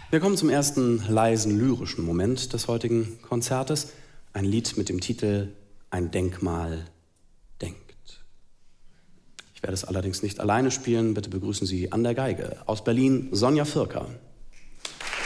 Wir kommen zum ersten leisen lyrischen Moment des heutigen Konzertes. Ein Lied mit dem Titel Ein Denkmal denkt. Ich werde es allerdings nicht alleine spielen. Bitte begrüßen Sie an der Geige aus Berlin Sonja Firka.